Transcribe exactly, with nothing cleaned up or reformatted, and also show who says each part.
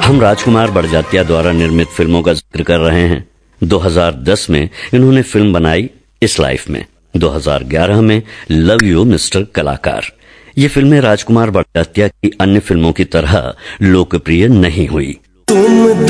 Speaker 1: हम राजकुमार बड़जात्या द्वारा निर्मित फिल्मों का जिक्र कर रहे हैं। दो हज़ार दस में इन्होंने फिल्म बनाई इस लाइफ में। दो हज़ार ग्यारह में लव यू मिस्टर कलाकार। ये फिल्में राजकुमार बड़जात्या की अन्य फिल्मों की तरह लोकप्रिय नहीं हुई।